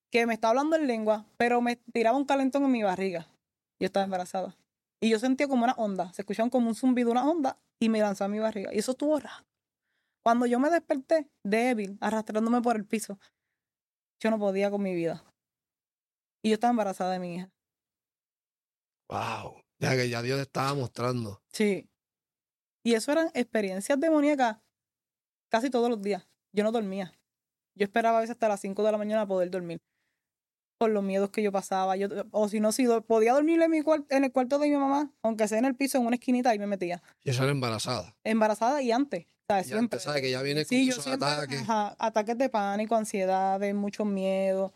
que me estaba hablando en lengua, pero me tiraba un calentón en mi barriga. Yo estaba embarazada. Y yo sentía como una onda. Se escuchaban como un zumbido, una onda, y me lanzaba a mi barriga. Y eso estuvo raro. Cuando yo me desperté, débil, arrastrándome por el piso, yo no podía con mi vida. Y yo estaba embarazada de mi hija. Wow. Ya que ya Dios te estaba mostrando. Sí. Y eso eran experiencias demoníacas casi todos los días. Yo no dormía. Yo esperaba a veces hasta las 5 de la mañana poder dormir. Por los miedos que yo pasaba. O si no, podía dormir en el cuarto de mi mamá, aunque sea en el piso, en una esquinita, y me metía. Y eso era embarazada. Embarazada y antes. ¿Sabes? Y Siempre. antes, ¿sabes? Que ya viene con Sí, yo esos siempre. ataques. Ajá, ataques de pánico, ansiedades, mucho miedo.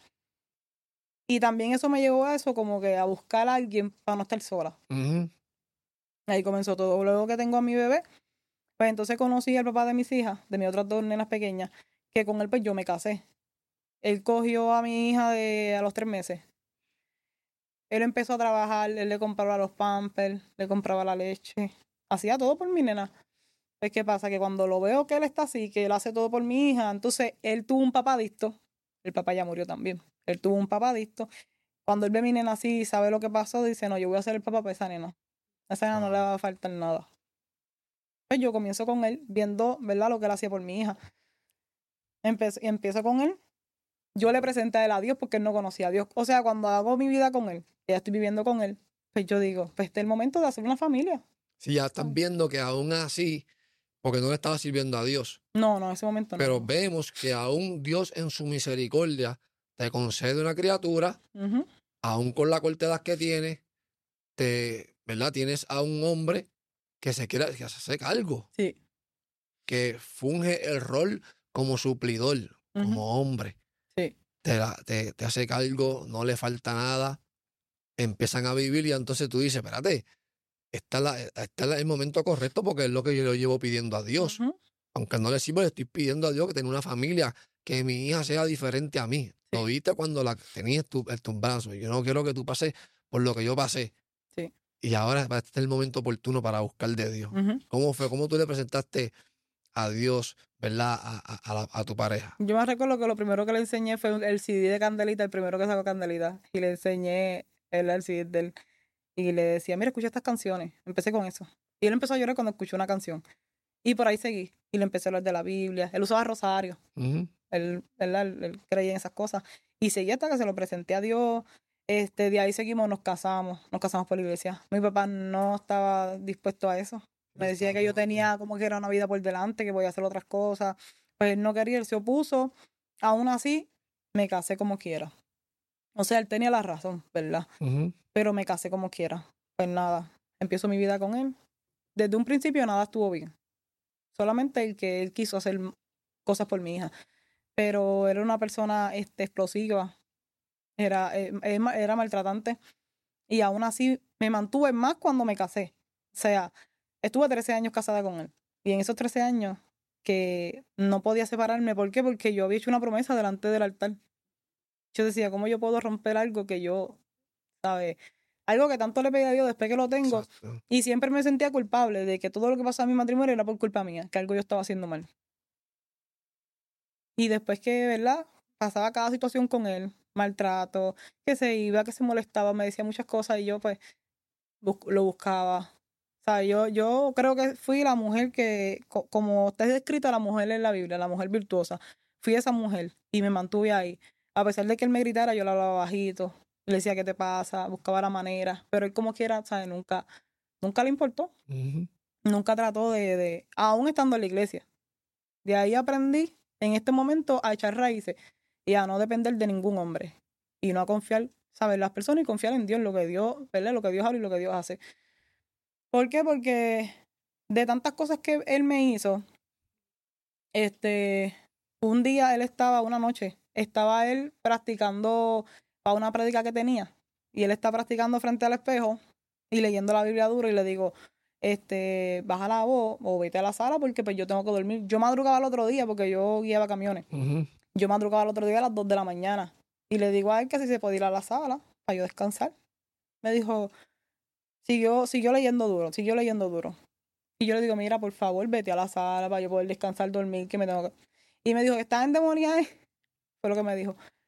Y también eso me llevó a eso, como que a buscar a alguien para no estar sola. Ujú. Ahí comenzó todo. Luego que tengo a mi bebé, pues entonces conocí al papá de mis hijas, de mis otras dos nenas pequeñas, que con él pues yo me casé. Él cogió a mi hija a los 3 meses. Él empezó a trabajar, él le compraba los pampers, le compraba la leche, hacía todo por mi nena. Pues qué pasa, que cuando lo veo que él está así, que él hace todo por mi hija, entonces él tuvo un papá adicto, el papá ya murió también, él tuvo un papá adicto. Cuando él ve a mi nena así y sabe lo que pasó, dice, no, yo voy a ser el papá para esa nena. A esa nena no le va a faltar nada. Pues yo comienzo con él, viendo, ¿verdad?, lo que él hacía por mi hija. Empiezo con él. Yo le presenté a él a Dios porque él no conocía a Dios. O sea, cuando hago mi vida con él, ya estoy viviendo con él, pues yo digo, pues este es el momento de hacer una familia. Si ya estás viendo que aún así, porque no le estaba sirviendo a Dios, No, en ese momento no. pero vemos que aún Dios en su misericordia te concede una criatura, Ujú. aún con la corta edad que tiene, ¿verdad? Tienes a un hombre que se hace cargo, Sí. que funge el rol como suplidor, Ujú. como hombre. Sí. Te hace cargo, no le falta nada, empiezan a vivir y entonces tú dices, espérate, está el momento correcto porque es lo que yo le llevo pidiendo a Dios. Ujú. Aunque no le sirva, le estoy pidiendo a Dios que tenga una familia, que mi hija sea diferente a mí. Lo viste cuando la tenías en tus brazos. Yo no quiero que tú pases por lo que yo pasé. Sí. Y ahora va a estar el momento oportuno para buscar de Dios. Ujú. ¿Cómo fue? ¿Cómo tú le presentaste a Dios, ¿verdad? A tu pareja. Yo me recuerdo que lo primero que le enseñé fue el CD de Candelita, el primero que sacó Candelita. Y le enseñé el CD de él. Y le decía, mira, escucha estas canciones. Empecé con eso. Y él empezó a llorar cuando escuchó una canción. Y por ahí seguí. Y le empecé a hablar de la Biblia. Él usaba rosario. Ujú. Él creía en esas cosas. Y seguí hasta que se lo presenté a Dios. De ahí seguimos, nos casamos por la iglesia. Mi papá no estaba dispuesto a eso. Me decía que yo tenía como que era una vida por delante, que voy a hacer otras cosas. Pues él no quería, él se opuso. Aún así, me casé como quiera. O sea, él tenía la razón, ¿verdad? Ujú. Pero me casé como quiera. Pues nada, empiezo mi vida con él. Desde un principio nada estuvo bien. Solamente el que él quiso hacer cosas por mi hija. Pero era una persona explosiva, era maltratante y aún así me mantuve más cuando me casé. O sea, estuve 13 años casada con él y en esos 13 años que no podía separarme. ¿Por qué? Porque yo había hecho una promesa delante del altar. Yo decía, ¿cómo yo puedo romper algo que yo, ¿sabes? Algo que tanto le pedí a Dios después que lo tengo. Exacto. Y siempre me sentía culpable de que todo lo que pasaba en mi matrimonio era por culpa mía, que algo yo estaba haciendo mal. Y después que, ¿verdad? Pasaba cada situación con él, maltrato, que se iba, que se molestaba, me decía muchas cosas y yo pues lo buscaba. O sea, yo creo que fui la mujer que, como está descrita la mujer en la Biblia, la mujer virtuosa, fui esa mujer y me mantuve ahí. A pesar de que él me gritara, yo le hablaba bajito, le decía, ¿qué te pasa? Buscaba la manera, pero él como quiera, ¿sabes? Nunca le importó, Ujú. nunca trató aún estando en la iglesia. De ahí aprendí en este momento a echar raíces y a no depender de ningún hombre y no a confiar, ¿sabes? Las personas y confiar en Dios, lo que Dios, ¿verdad? Lo que Dios habla y lo que Dios hace. ¿Por qué? Porque de tantas cosas que él me hizo, un día una noche, estaba él practicando para una prédica que tenía y él está practicando frente al espejo y leyendo la Biblia duro y le digo, baja la voz o vete a la sala porque pues yo tengo que dormir. Yo madrugaba el otro día porque yo guiaba camiones. Ujú. Yo madrugaba el otro día a las 2 de la mañana y le digo a él que si se podía ir a la sala para yo descansar. Me dijo, siguió leyendo duro, siguió leyendo duro. Y yo le digo, mira, por favor, vete a la sala para yo poder descansar, dormir, que me tengo que... Y me dijo, ¿estás endemoniada? Fue lo que me dijo.